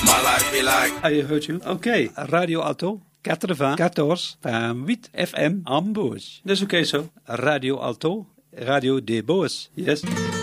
My life be like. I heard you. Okay. Radio Alto. 14.8 FM Ambos. Dat is oké zo. Radio Alto. Radio de Boos. Yes.